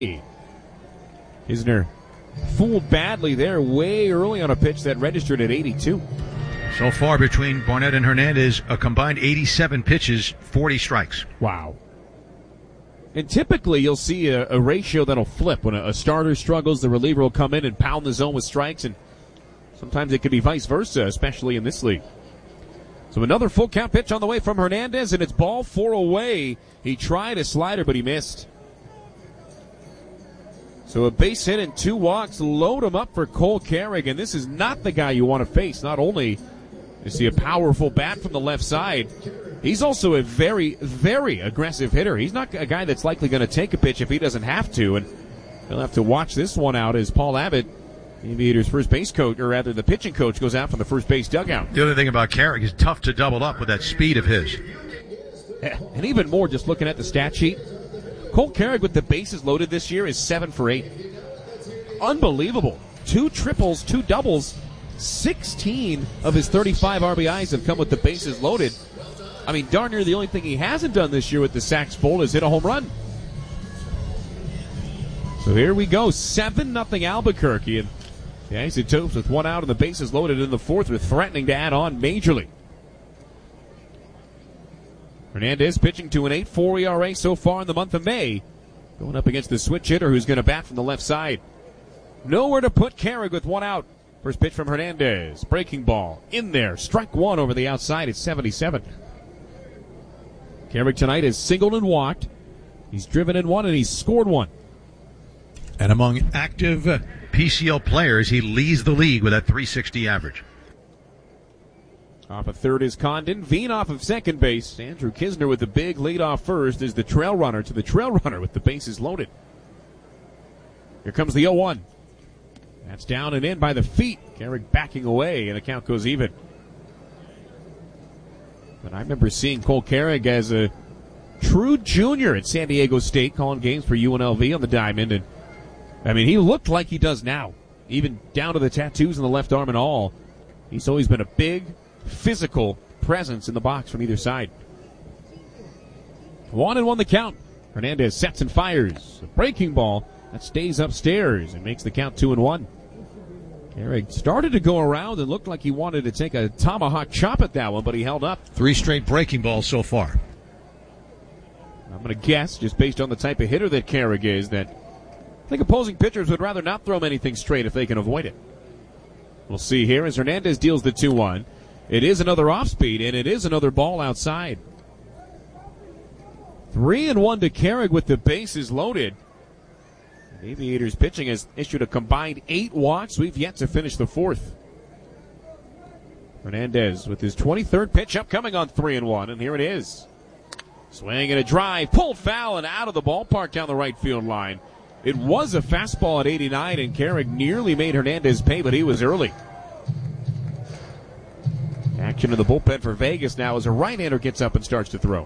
Kisner fooled badly there way early on a pitch that registered at 82. So far between Barnett and Hernandez, a combined 87 pitches, 40 strikes. Wow. And typically you'll see a ratio that'll flip. When a starter struggles, the reliever will come in and pound the zone with strikes, and sometimes it could be vice versa, especially in this league. So another full count pitch on the way from Hernandez, and it's ball 4 away. He tried a slider, but he missed. So a base hit and 2 walks load him up for Cole Carrig, and this is not the guy you want to face. Not only is he a powerful bat from the left side, he's also a very, very aggressive hitter. He's not a guy that's likely going to take a pitch if he doesn't have to, and he'll have to watch this one out as Paul Abbott, the Aviators' first base coach, or rather the pitching coach, goes out from the first base dugout. The other thing about Carrig is tough to double up with that speed of his. And even more, just looking at the stat sheet, Cole Carrig with the bases loaded this year is 7 for 8. Unbelievable. 2 triples, 2 doubles. 16 of his 35 RBIs have come with the bases loaded. I mean, darn near the only thing he hasn't done this year with the sacks full is hit a home run. So here we go, 7-0 Albuquerque. And the Isotopes with 1 out and the bases loaded in the 4th are threatening to add on majorly. Hernandez pitching to an 8.4 ERA so far in the month of May. Going up against the switch hitter who's going to bat from the left side. Nowhere to put Carrig with 1 out. First pitch from Hernandez. Breaking ball. In there. Strike 1 over the outside at 77. Carrig tonight has singled and walked. He's driven in 1 and he's scored 1. And among active PCL players, he leads the league with that .360 average. Off of third is Condon. Veen off of second base. Andrew Kisner with the big lead off first is the trail runner to the trail runner with the bases loaded. Here comes the 0-1. That's down and in by the feet. Carrig backing away, and the count goes even. But I remember seeing Cole Carrig as a true junior at San Diego State, calling games for UNLV on the diamond. And I mean, he looked like he does now, even down to the tattoos on the left arm and all. He's always been a big, physical presence in the box from either side. 1-1 the count. Hernandez sets and fires. A breaking ball that stays upstairs and makes the count 2-1. Carrig started to go around and looked like he wanted to take a tomahawk chop at that one, but he held up. 3 straight breaking balls so far. I'm going to guess, just based on the type of hitter that Carrig is, that I think opposing pitchers would rather not throw him anything straight if they can avoid it. We'll see here as Hernandez deals the 2-1. It is another off-speed, and it is another ball outside. 3-1 to Carrig with the bases loaded. Aviators pitching has issued a combined 8 walks. We've yet to finish the 4th. Hernandez with his 23rd pitch upcoming on 3-1, and here it is. Swing and a drive, pulled foul and out of the ballpark down the right field line. It was a fastball at 89, and Carrig nearly made Hernandez pay, but he was early. Action in the bullpen for Vegas now as a right-hander gets up and starts to throw.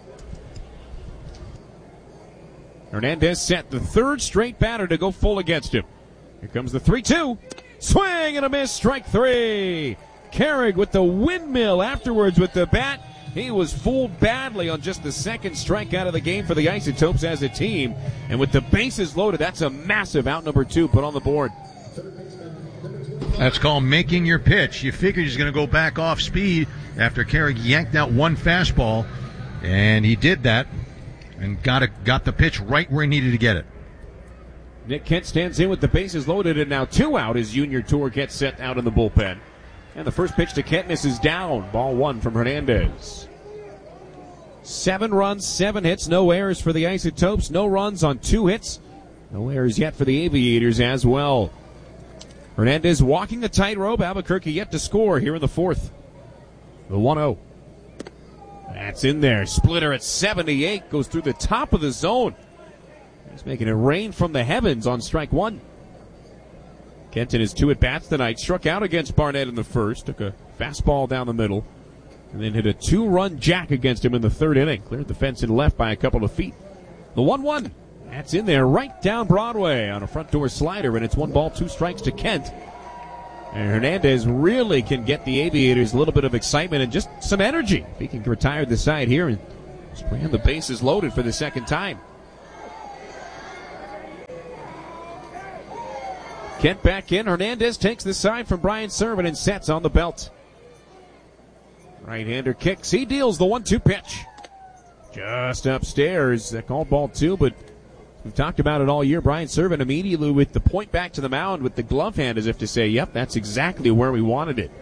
Hernandez set the 3rd straight batter to go full against him. Here comes the 3-2. Swing and a miss, strike 3. Carrig with the windmill afterwards with the bat. He was fooled badly on just the 2nd strikeout of the game for the Isotopes as a team. And with the bases loaded, that's a massive out number 2 put on the board. That's called making your pitch. You figured he's going to go back off speed after Carrig yanked out 1 fastball, and he did that and got the pitch right where he needed to get it. Nick Kent stands in with the bases loaded, and now 2 out as Junior Tour gets set out in the bullpen. And the first pitch to Kent misses down. Ball 1 from Hernandez. 7 runs, 7 hits, no errors for the Isotopes. No runs on 2 hits. No errors yet for the Aviators as well. Hernandez walking the tightrope. Albuquerque yet to score here in the 4th. The 1-0. That's in there. Splitter at 78 goes through the top of the zone. He's making it rain from the heavens on strike 1. Kenton has 2 at-bats tonight. Struck out against Barnett in the 1st. Took a fastball down the middle. And then hit a 2-run jack against him in the 3rd inning. Cleared the fence and left by a couple of feet. The 1-1. That's in there right down Broadway on a front door slider, and it's 1 ball, 2 strikes to Kent. And Hernandez really can get the Aviators a little bit of excitement and just some energy. If he can retire the side here and just bring the bases loaded for the 2nd time. Kent back in. Hernandez takes the side from Brian Servant and sets on the belt. Right-hander kicks. He deals the 1-2 pitch. Just upstairs. That called ball 2, but we've talked about it all year. Brian Servant immediately with the point back to the mound with the glove hand as if to say, yep, that's exactly where we wanted it.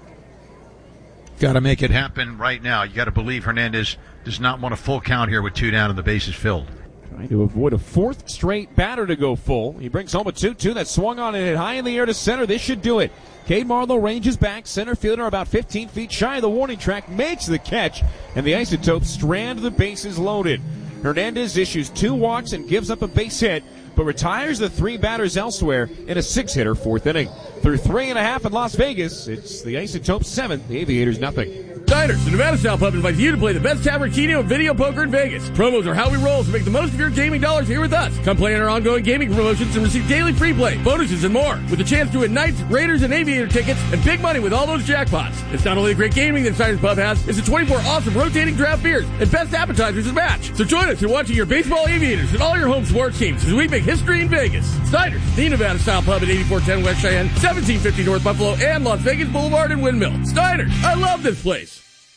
Got to make it happen right now. You got to believe Hernandez does not want a full count here with 2 down and the bases filled. Trying to avoid a 4th straight batter to go full. He brings home a 2-2 that swung on and hit high in the air to center. This should do it. Cade Marlowe ranges back. Center fielder about 15 feet shy of the warning track makes the catch, and the Isotopes strand the bases loaded. Hernandez issues 2 walks and gives up a base hit, but retires the 3 batters elsewhere in a 6-hitter 4th inning. Through 3.5 in Las Vegas, it's the Isotopes 7, the Aviators nothing. Diners, the Nevada Style Pub invites you to play the best Tabarquino and video poker in Vegas. Promos are how we roll, so make the most of your gaming dollars here with us. Come play in our ongoing gaming promotions and receive daily free play, bonuses, and more. With a chance to win Knights, Raiders, and Aviator tickets and big money with all those jackpots. It's not only the great gaming that Diners Pub has, it's the 24 awesome rotating draft beers and best appetizers to match. So join us in watching your baseball Aviators and all your home sports teams as we make history in Vegas. Diners, the Nevada Style Pub at 8410 West Cheyenne, 1750 North Buffalo, and Las Vegas Boulevard and Windmill. Diners, I love this place.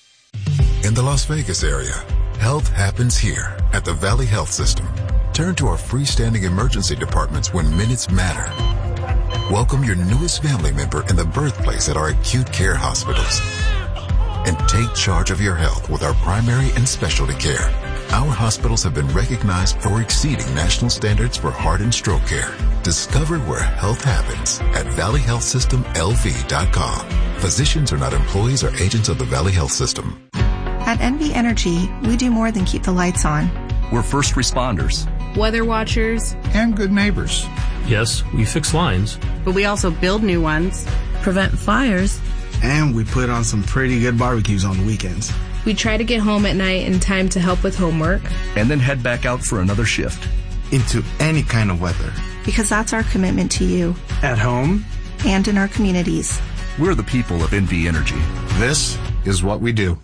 In the Las Vegas area, health happens here at the Valley Health System. Turn to our freestanding emergency departments when minutes matter. Welcome your newest family member in the birthplace at our acute care hospitals. And take charge of your health with our primary and specialty care. Our hospitals have been recognized for exceeding national standards for heart and stroke care. Discover where health happens at valleyhealthsystemlv.com. Physicians are not employees or agents of the Valley Health System. At NV Energy, we do more than keep the lights on. We're first responders, weather watchers, and good neighbors. Yes, we fix lines, but we also build new ones, prevent fires, and we put on some pretty good barbecues on the weekends. We try to get home at night in time to help with homework, and then head back out for another shift. Into any kind of weather. Because that's our commitment to you. At home. And in our communities. We're the people of NV Energy. This is what we do.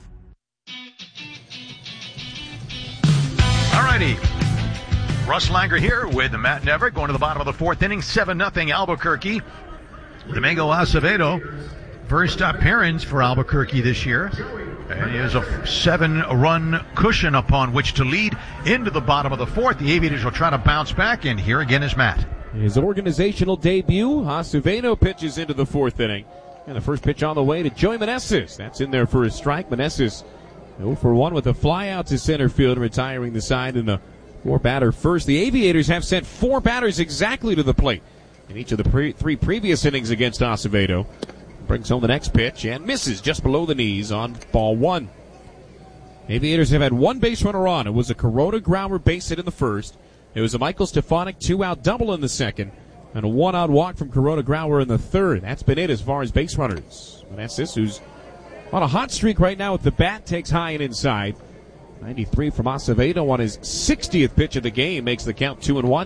Alrighty. Russ Langer here with Matt Neverett going to the bottom of the 4th inning. 7-0 Albuquerque. Domingo Acevedo, first appearance for Albuquerque this year. And he has a 7-run cushion upon which to lead into the bottom of the 4th. The Aviators will try to bounce back, and here again is Matt. His organizational debut, Acevedo pitches into the 4th inning. And the first pitch on the way to Joey Meneses. That's in there for a strike. Meneses 0 for 1 with a fly out to center field, retiring the side in the 4-batter first. The Aviators have sent 4 batters exactly to the plate in each of the 3 previous innings against Acevedo. Brings home the next pitch and misses just below the knees on ball 1. Aviators have had 1 base runner on. It was a Corona Grauer base hit in the first. It was a Michael Stefanik 2-out double in the second. And a 1-out walk from Corona Grauer in the third. That's been it as far as base runners. Meneses, who's on a hot streak right now with the bat, takes high and inside. 93 from Acevedo on his 60th pitch of the game makes the count 2-1.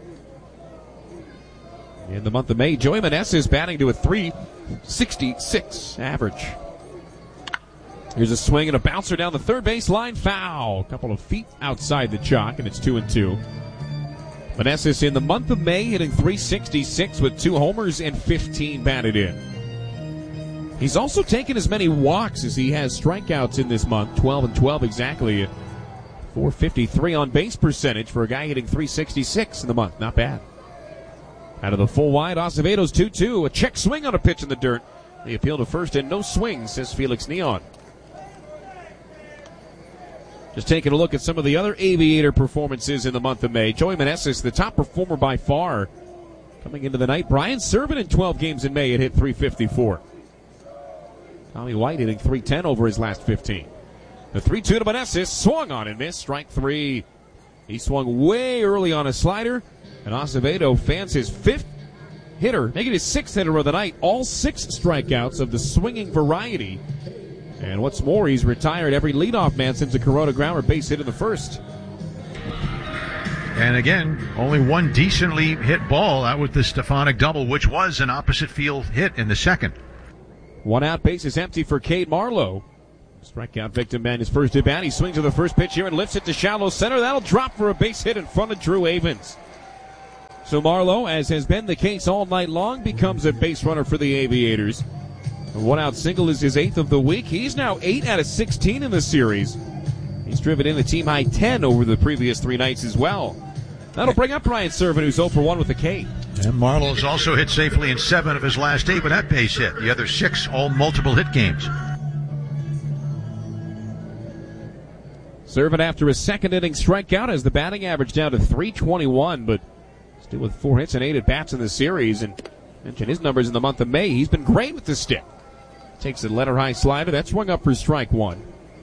In the month of May, Joey Meneses batting to a .366 average. Here's a swing and a bouncer down the third base line. Foul. A couple of feet outside the chalk, and it's 2-2. Meneses in the month of May hitting .366 with 2 homers and 15 batted in. He's also taken as many walks as he has strikeouts in this month. 12-12 exactly at .453 on base percentage for a guy hitting .366 in the month. Not bad. Out of the full wide, Acevedo's 2-2. A check swing on a pitch in the dirt. The appeal to first and no swing, says Felix Neon. Just taking a look at some of the other Aviator performances in the month of May. Joey Meneses, the top performer by far. Coming into the night, Brian Servant in 12 games in May had hit .354. Tommy White hitting .310 over his last 15. The 3-2 to Meneses, swung on and missed, strike 3. He swung way early on a slider, and Acevedo fans his 5th hitter, making his 6th hitter of the night. All 6 strikeouts of the swinging variety. And what's more, he's retired every leadoff man since the Corona Grauer base hit in the first. And again, only 1 decently hit ball. That was the Stefanik double, which was an opposite field hit in the second. 1 out, base is empty for Cade Marlowe. Strikeout victim man his first at bat. He swings to the first pitch here and lifts it to shallow center. That'll drop for a base hit in front of Drew Avens. So Marlowe, as has been the case all night long, becomes a base runner for the Aviators. A one-out single is his 8th of the week. He's now 8 out of 16 in the series. He's driven in the team-high 10 over the previous 3 nights as well. That'll bring up Brian Serven, who's 0 for 1 with a K. And Marlowe's also hit safely in 7 of his last 8 with that base hit. The other 6, all multiple hit games. Serven after a second inning strikeout has the batting average down to .321, but still with 4 hits and 8 at-bats in the series. And mention his numbers in the month of May. He's been great with the stick. Takes a letter-high slider. That's swung up for strike 1.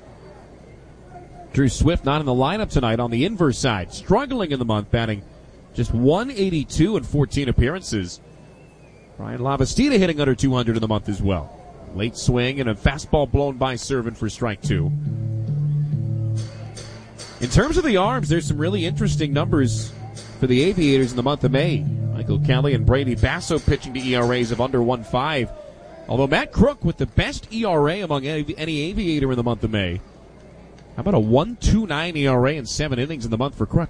Drew Swift not in the lineup tonight on the inverse side. Struggling in the month, batting just .182 in 14 appearances. Brian Lavastida hitting under .200 in the month as well. Late swing and a fastball blown by Serven for strike 2. In terms of the arms, there's some really interesting numbers for the Aviators in the month of May. Michael Kelly and Brady Basso pitching to ERAs of under 1.5. Although Matt Crook with the best ERA among any Aviator in the month of May. How about a 1.29 ERA in 7 innings in the month for Crook?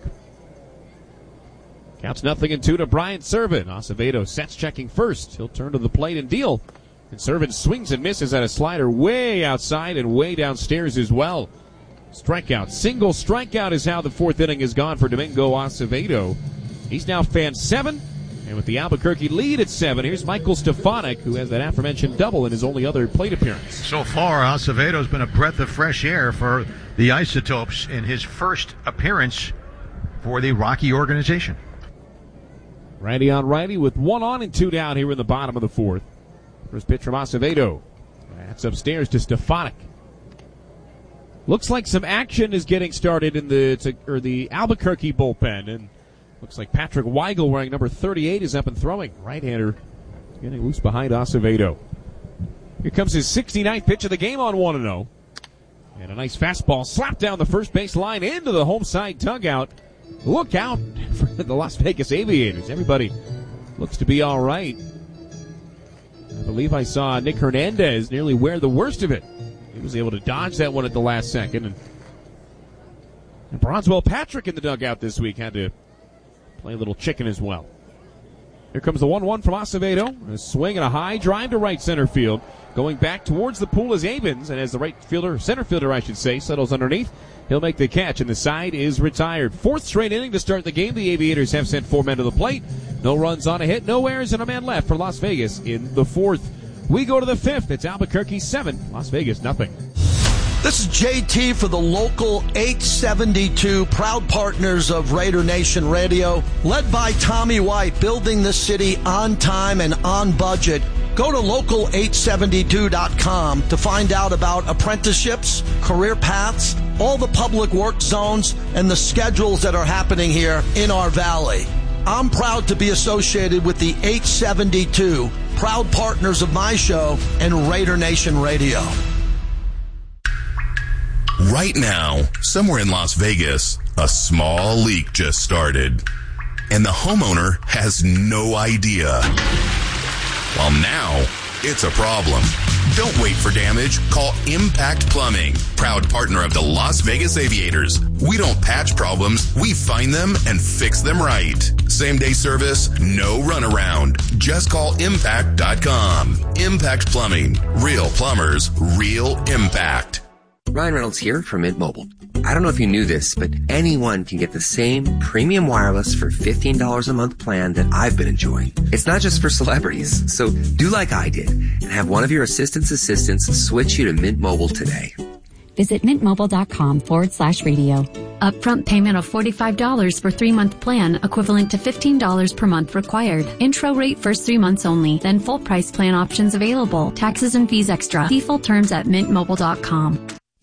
Counts 0-2 to Brian Serven. Acevedo sets checking first. He'll turn to the plate and deal. And Serven swings and misses at a slider way outside and way downstairs as well. Strikeout. Single strikeout is how the 4th inning has gone for Domingo Acevedo. He's now fan 7. And with the Albuquerque lead at 7, here's Michael Stefanik, who has that aforementioned double in his only other plate appearance. So far, Acevedo's been a breath of fresh air for the Isotopes in his first appearance for the Rocky organization. Righty on righty with 1 on and 2 down here in the bottom of the 4th. First pitch from Acevedo. That's upstairs to Stefanik. Looks like some action is getting started in the Albuquerque bullpen, and looks like Patrick Weigel, wearing number 38, is up and throwing. Right-hander getting loose behind Acevedo. Here comes his 69th pitch of the game on 1-0. And a nice fastball slapped down the first base line into the home side dugout. Look out for the Las Vegas Aviators. Everybody looks to be all right. I believe I saw Nick Hernandez nearly wear the worst of it. He was able to dodge that one at the last second. And Bronzewell Patrick in the dugout this week had to play a little chicken as well. Here comes the 1-1 from Acevedo. A swing and a high drive to right center field. Going back towards the pool is Avens, and as the center fielder, I should say, settles underneath, he'll make the catch, and the side is retired. 4th straight inning to start the game. The Aviators have sent 4 men to the plate. No runs on a hit, no errors, and a man left for Las Vegas in the 4th. We go to the 5th. It's Albuquerque 7, Las Vegas nothing. This is JT for the Local 872, proud partners of Raider Nation Radio. Led by Tommy White, building the city on time and on budget. Go to local872.com to find out about apprenticeships, career paths, all the public work zones, and the schedules that are happening here in our valley. I'm proud to be associated with the 872, proud partners of my show and Raider Nation Radio. Right now, somewhere in Las Vegas, a small leak just started, and the homeowner has no idea. Well, now it's a problem. Don't wait for damage. Call Impact Plumbing, proud partner of the Las Vegas Aviators. We don't patch problems. We find them and fix them right. Same-day service, no runaround. Just call impact.com. Impact Plumbing. Real plumbers, real impact. Ryan Reynolds here from Mint Mobile. I don't know if you knew this, but anyone can get the same premium wireless for $15 a month plan that I've been enjoying. It's not just for celebrities, so do like I did and have one of your assistants switch you to Mint Mobile today. Visit mintmobile.com/radio. Upfront payment of $45 for 3-month plan, equivalent to $15 per month required. Intro rate first 3 months only, then full price plan options available. Taxes and fees extra. See full terms at mintmobile.com.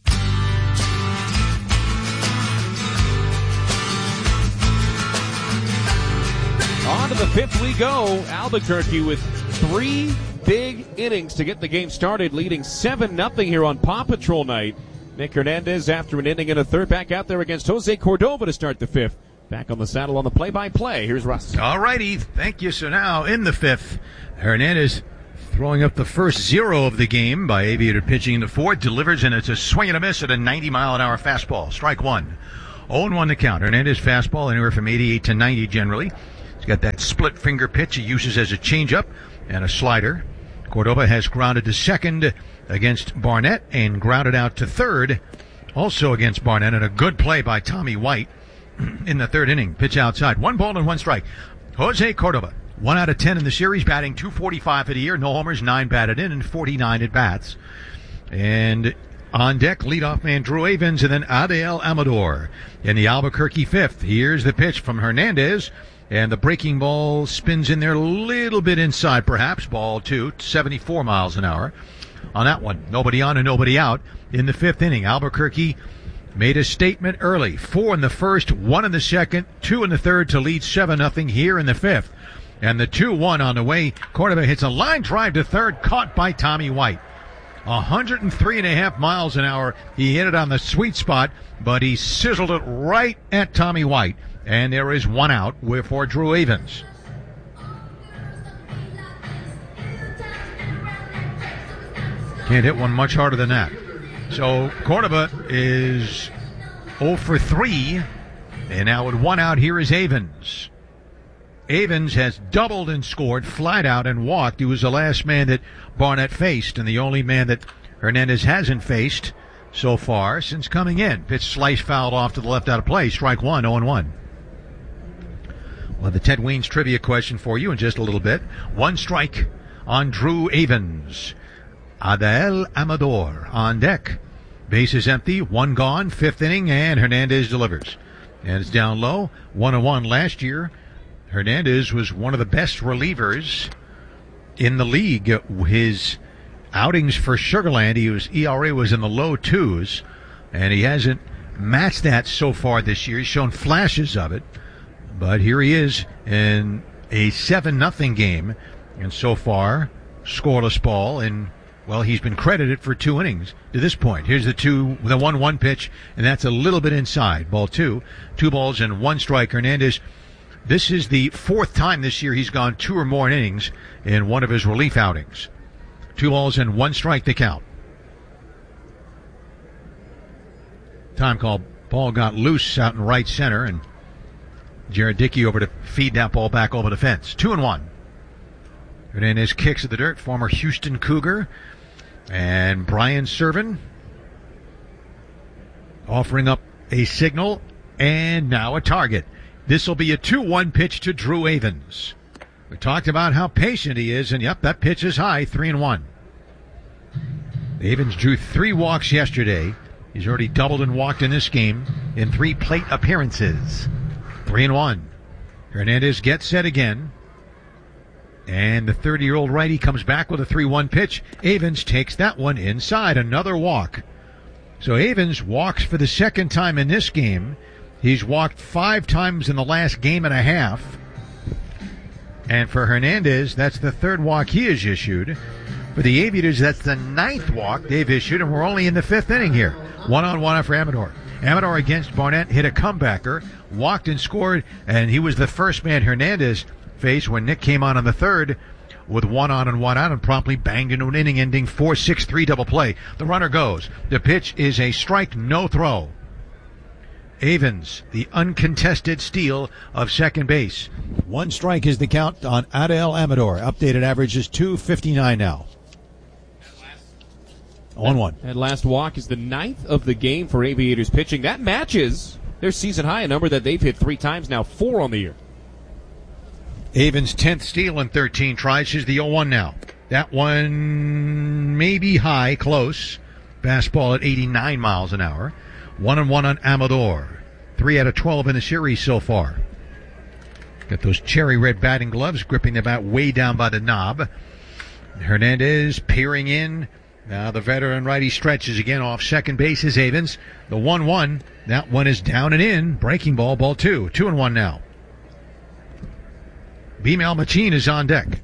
On to the 5th we go. Albuquerque with 3 big innings to get the game started, leading 7-0 here on Paw Patrol night. Nick Hernandez, after an inning and a third, back out there against Jose Cordova to start the 5th. Back on the saddle on the play-by-play. Here's Russ. All righty. Thank you. So now in the 5th, Hernandez throwing up the first 0 of the game by Aviator pitching in the 4th. Delivers, and it's a swing and a miss at a 90-mile-an-hour fastball. Strike 1. 0-1 to count. Hernandez fastball anywhere from 88 to 90 generally. He's got that split finger pitch he uses as a changeup and a slider. Cordova has grounded to second against Barnett and grounded out to third also against Barnett, and a good play by Tommy White in the third inning. Pitch outside. 1 ball and 1 strike. Jose Cordova, 1 out of 10 in the series, batting .245 for the year. No homers, 9 batted in, and 49 at bats. And on deck, leadoff man Drew Avens, and then Adael Amador in the Albuquerque fifth. Here's the pitch from Hernandez, and the breaking ball spins in there a little bit inside, perhaps. Ball 2, 74 miles an hour on that one. Nobody on and nobody out in the fifth inning. Albuquerque made a statement early. 4 in the first, 1 in the second, 2 in the third to lead 7-0 here in the fifth. And the 2-1 on the way. Cordova hits a line drive to third, caught by Tommy White. 103.5 miles an hour. He hit it on the sweet spot, but he sizzled it right at Tommy White. And there is 1 out for Drew Avens. Can't hit one much harder than that. So Cordova is 0 for 3. And now with 1 out, here is Avens. Avens has doubled and scored, flat out, and walked. He was the last man that Barnett faced, and the only man that Hernandez hasn't faced so far since coming in. Pitch slice fouled off to the left out of play. Strike 1, 0-1. We'll have the Ted Weens trivia question for you in just a little bit. 1 strike on Drew Avens. Adael Amador on deck. Base is empty, 1 gone, 5th inning, and Hernandez delivers. And it's down low, 1-1 last year. Hernandez was one of the best relievers in the league. His outings for Sugarland, his ERA was in the low 2s, and he hasn't matched that so far this year. He's shown flashes of it, but here he is in a 7-0 game, and so far, scoreless ball, and, well, he's been credited for 2 innings to this point. Here's the 1-1 pitch, and that's a little bit inside. Ball 2, 2 balls and 1 strike. Hernandez, this is the 4th time this year he's gone 2 or more innings in one of his relief outings. 2 balls and 1 strike to count. Time call. Ball got loose out in right center, and Jared Dickey over to feed that ball back over the fence. 2-1. Hernandez kicks at the dirt. Former Houston Cougar. And Brian Serven offering up a signal, and now a target. This will be a 2-1 pitch to Drew Avens. We talked about how patient he is, and yep, that pitch is high, 3-1. Avens drew 3 walks yesterday. He's already doubled and walked in this game in 3 plate appearances. 3-1. Hernandez gets set again. And the 30-year-old righty comes back with a 3-1 pitch. Avens takes that one inside, another walk. So Avens walks for the 2nd time in this game. He's walked 5 times in the last game and a half. And for Hernandez, that's the 3rd walk he has issued. For the Aviators, that's the 9th walk they've issued, and we're only in the 5th inning here. 1-on-1 for Amador. Amador against Barnett hit a comebacker, walked and scored, and he was the first man Hernandez faced when Nick came on the 3rd with 1 on and 1 out and promptly banged into an inning-ending 4-6-3 double play. The runner goes. The pitch is a strike, no throw. Avens, the uncontested steal of second base. 1 strike is the count on Adael Amador. Updated average is .259 now. 1-1. That last walk is the 9th of the game for Aviators pitching. That matches their season high, a number that they've hit 3 times now, 4 on the year. Avens' 10th steal in 13 tries. Here's the 0-1 now. That one may be high, close. Fastball at 89 miles an hour. 1-1 on Amador. 3 out of 12 in the series so far. Got those cherry red batting gloves, gripping the bat way down by the knob. Hernandez peering in. Now the veteran righty stretches again off second base is Avens. The 1-1. That one is down and in. Breaking ball, ball 2. 2-1 now. Bimal Machin is on deck.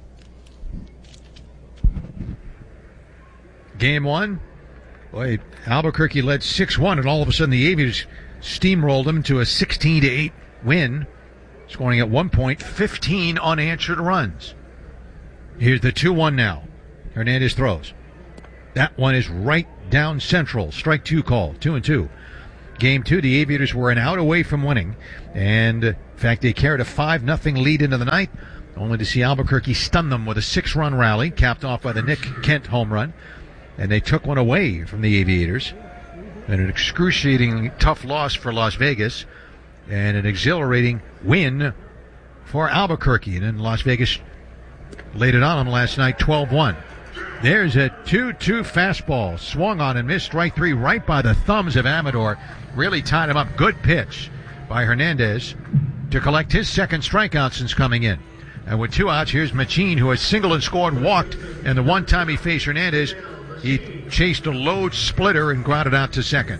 Game 1. Boy, Albuquerque led 6-1, and all of a sudden the Aviators steamrolled them to a 16-8 win, scoring at one point 15 unanswered runs. Here's the 2-1 now. Hernandez throws. That one is right down central. Strike 2 call. 2-2. Game 2, the Aviators were an out away from winning. And, in fact, they carried a 5-0 lead into the night, only to see Albuquerque stun them with a 6-run rally, capped off by the Nick Kent home run. And they took one away from the Aviators. And an excruciating tough loss for Las Vegas. And an exhilarating win for Albuquerque. And then Las Vegas laid it on them last night, 12-1. There's a 2-2 fastball. Swung on and missed, strike three, right by the thumbs of Amador. Really tied him up. Good pitch by Hernandez to collect his second strikeout since coming in. And with 2 outs, here's Machin, who has singled and scored, walked. And the one time he faced Hernandez, he chased a low splitter and grounded out to second.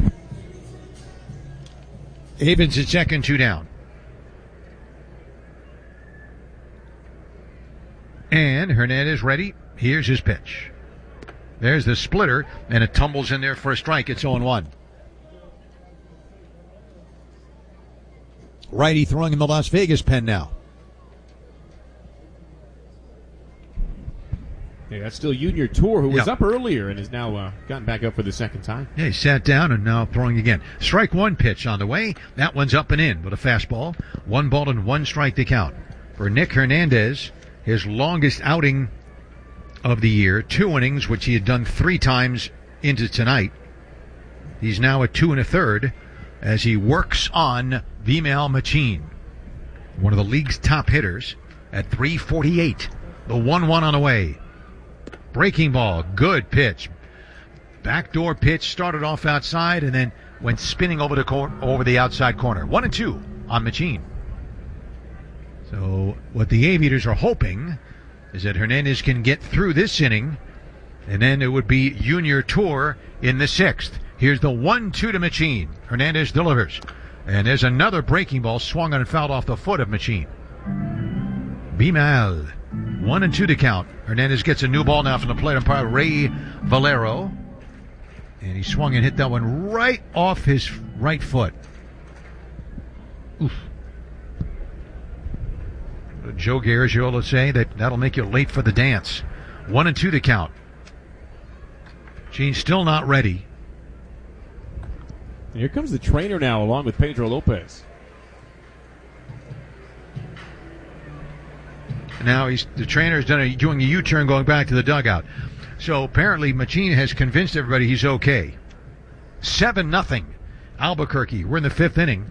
Havens at second, 2 down. And Hernandez ready. Here's his pitch. There's the splitter, and it tumbles in there for a strike. It's 0-1. Righty throwing in the Las Vegas pen now. Yeah, that's still Junior Tour, who was up earlier and has now gotten back up for the second time. Yeah, he sat down and now throwing again. Strike one pitch on the way. That one's up and in with a fastball. 1 ball and 1 strike to count. For Nick Hernandez, his longest outing of the year, 2 innings, which he had done 3 times into tonight. He's now at 2 1/3 as he works on Vimal Machin, one of the league's top hitters, at 348. The 1-1 on the way. Breaking ball, good pitch. Backdoor pitch, started off outside and then went spinning over the outside corner. 1-2 on Machin. So what the Aviators are hoping is that Hernandez can get through this inning, and then it would be Junior Tour in the 6th. Here's the 1-2 to Machin. Hernandez delivers. And there's another breaking ball swung on and fouled off the foot of Machin. Vimal. 1-2 to count. Hernandez gets a new ball now from the plate umpire, Ray Valero. And he swung and hit that one right off his right foot. Oof. Joe Garagiola will say that'll make you late for the dance. 1-2 to count. Gene's still not ready. And here comes the trainer now, along with Pedro Lopez. Now the trainer's doing a U-turn going back to the dugout. So apparently Machin has convinced everybody he's okay. 7-0 Albuquerque. We're in the 5th inning.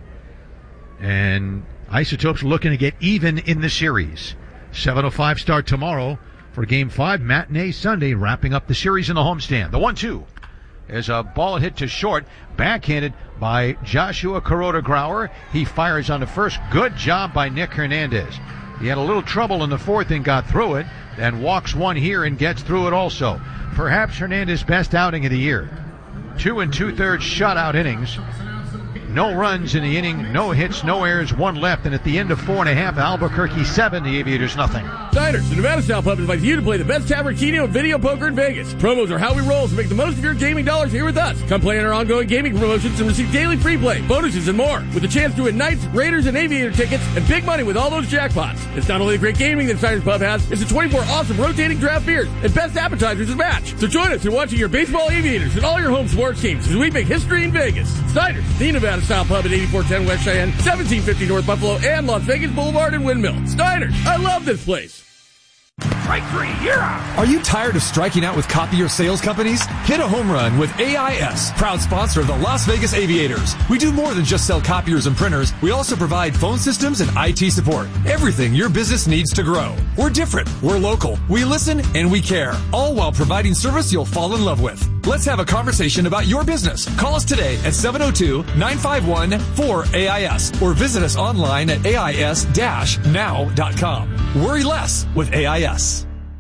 And Isotopes looking to get even in the series. 7:05 start tomorrow for Game 5. Matinee Sunday, wrapping up the series in the homestand. The 1-2 is a ball hit to short, backhanded by Joshua Kuroda-Grauer. He fires on the first. Good job by Nick Hernandez. He had a little trouble in the 4th and got through it, and walks one here and gets through it also. Perhaps Hernandez's best outing of the year. 2 2/3 shutout innings. No runs in the inning, no hits, no errors, 1 left, and at the end of 4.5, Albuquerque 7, the Aviators nothing. Diners, the Nevada Style Pub invites you to play the best Tabarquino and video poker in Vegas. Promos are how we roll, so make the most of your gaming dollars here with us. Come play in our ongoing gaming promotions and receive daily free play, bonuses, and more, with a chance to win Knights, Raiders, and Aviator tickets and big money with all those jackpots. It's not only the great gaming that Diners Pub has, it's the 24 awesome rotating draft beers and best appetizers to match. So join us in watching your baseball Aviators and all your home sports teams as we make history in Vegas. Diners, the Nevada Style Pub at 8410 West Cheyenne, 1750 North Buffalo, and Las Vegas Boulevard in Windmill. Steiners, I love this place. Strike 3, you're out. Are you tired of striking out with copier sales companies? Hit a home run with AIS, proud sponsor of the Las Vegas Aviators. We do more than just sell copiers and printers. We also provide phone systems and IT support. Everything your business needs to grow. We're different. We're local. We listen and we care, all while providing service you'll fall in love with. Let's have a conversation about your business. Call us today at 702-951-4AIS or visit us online at AIS-now.com. Worry less with AIS.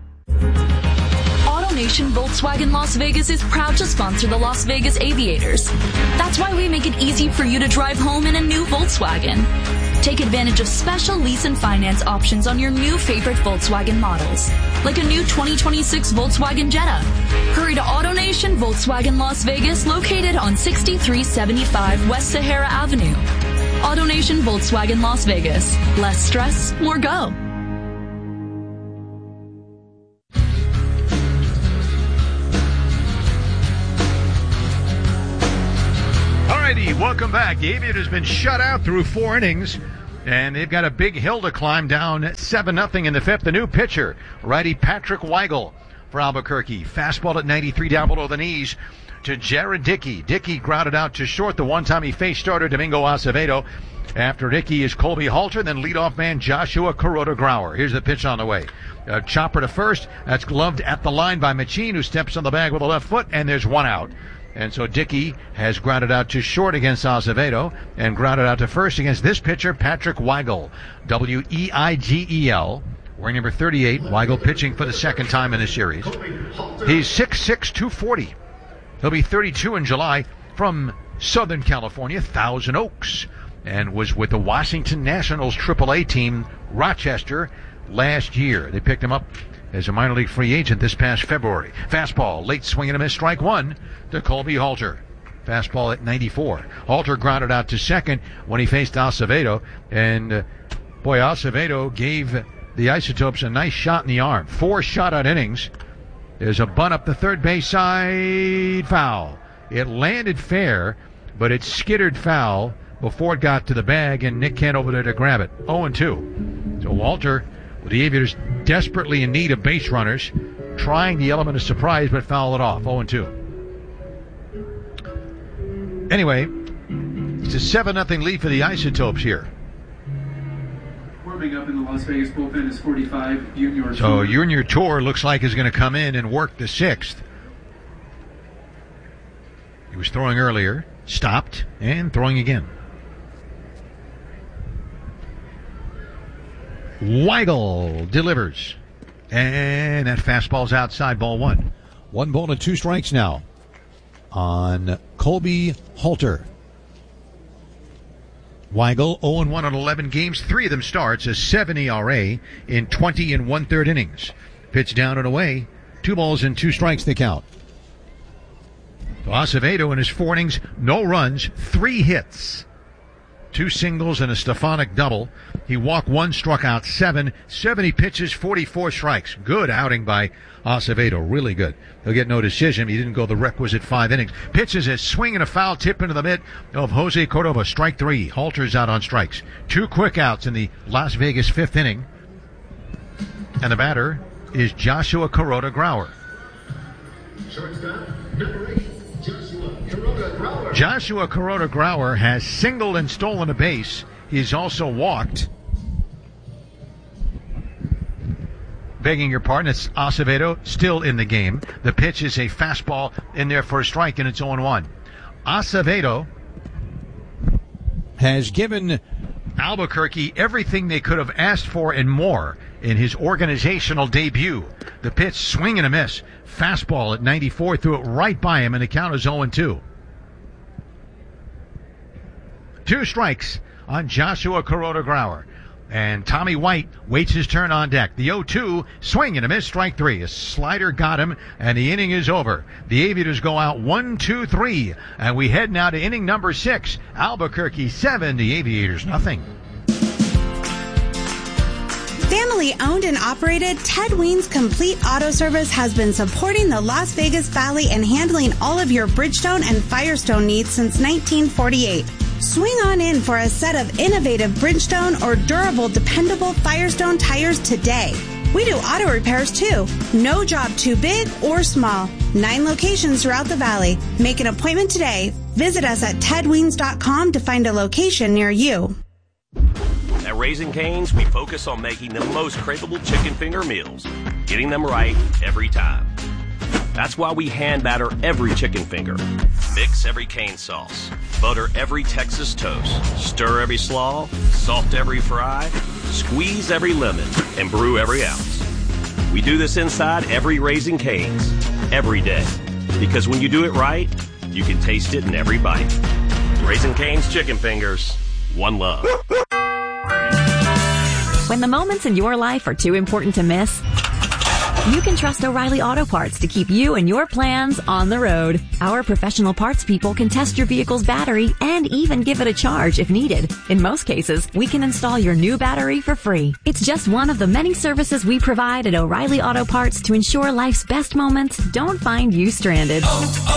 AutoNation Volkswagen Las Vegas is proud to sponsor the Las Vegas Aviators. That's why we make it easy for you to drive home in a new Volkswagen. Take advantage of special lease and finance options on your new favorite Volkswagen models, like a new 2026 Volkswagen Jetta. Hurry to AutoNation Volkswagen Las Vegas, located on 6375 West Sahara Avenue. AutoNation Volkswagen Las Vegas. Less stress, more go. Alrighty, welcome back. The Aviators been shut out through 4 innings, and they've got a big hill to climb down 7-0 in the 5th. The new pitcher, righty Patrick Weigel for Albuquerque. Fastball at 93 down below the knees to Jared Dickey. Dickey grounded out to short the one time he faced starter Domingo Acevedo. After Dickey is Colby Halter, then leadoff man Joshua Kuroda-Grauer. Here's the pitch on the way. Chopper to first. That's gloved at the line by Machin, who steps on the bag with the left foot, and there's 1 out. And so Dickey has grounded out to short against Acevedo and grounded out to first against this pitcher, Patrick Weigel. Weigel, wearing number 38. Weigel pitching for the second time in the series. He's 6'6", 240. He'll be 32 in July from Southern California, Thousand Oaks, and was with the Washington Nationals AAA team, Rochester, last year. They picked him up as a minor league free agent this past February. Fastball, late swing and a miss, strike 1 to Colby Halter. Fastball at 94. Halter grounded out to second when he faced Acevedo, and boy, Acevedo gave the Isotopes a nice shot in the arm. 4 shutout innings. There's a bunt up the third base side, foul. It landed fair, but it skittered foul before it got to the bag, and Nick Kent over there to grab it. 0-2. So Halter, with the Aviators desperately in need of base runners, trying the element of surprise, but foul it off. 0-2. Anyway, it's a 7-0 lead for the Isotopes here. Warming up in the Las Vegas bullpen is 45 Junior Tour. So Junior Tour looks like is going to come in and work the 6th. He was throwing earlier, stopped, and throwing again. Weigel delivers. And that fastball's outside, ball 1. 1 ball and 2 strikes now on Colby Halter. Weigel 0-1 on 11 games. 3 of them starts, a 7 ERA in 20 1/3 innings. Pitch down and away. 2 balls and 2 strikes the count. So Acevedo in his 4 innings, no runs, 3 hits. 2 singles and a Stefanik double. He walked 1, struck out 7, 70 pitches, 44 strikes. Good outing by Acevedo, really good. He'll get no decision. He didn't go the requisite 5 innings. Pitches a swing and a foul tip into the mitt of Jose Cordova. Strike 3. Halter's out on strikes. 2 quick outs in the Las Vegas 5th inning. And the batter is Joshua Kuroda-Grauer. Shortstop, number 8. Joshua Kuroda-Grauer has singled and stolen a base. He's also walked. Begging your pardon, it's Acevedo still in the game. The pitch is a fastball in there for a strike, and it's 0-1. Acevedo has given Albuquerque everything they could have asked for and more in his organizational debut. The pitch, swing and a miss. Fastball at 94, threw it right by him, and the count is 0-2. 2 strikes on Joshua Kuroda-Grauer. And Tommy White waits his turn on deck. The 0-2, swing and a miss, strike 3. A slider got him, and the inning is over. The Aviators go out 1-2-3, and we head now to inning number 6. Albuquerque 7, the Aviators nothing. Family owned and operated, Ted Weens Complete Auto Service has been supporting the Las Vegas Valley and handling all of your Bridgestone and Firestone needs since 1948. Swing on in for a set of innovative Bridgestone or durable, dependable Firestone tires today. We do auto repairs too. No job too big or small. 9 locations throughout the valley. Make an appointment today. Visit us at tedweens.com to find a location near you. At Raising Cane's, we focus on making the most craveable chicken finger meals, getting them right every time. That's why we hand batter every chicken finger, mix every cane sauce, butter every Texas toast, stir every slaw, salt every fry, squeeze every lemon, and brew every ounce. We do this inside every Raising Cane's, every day. Because when you do it right, you can taste it in every bite. Raising Cane's chicken fingers, one love. When the moments in your life are too important to miss, you can trust O'Reilly Auto Parts to keep you and your plans on the road. Our professional parts people can test your vehicle's battery and even give it a charge if needed. In most cases, we can install your new battery for free. It's just one of the many services we provide at O'Reilly Auto Parts to ensure life's best moments don't find you stranded.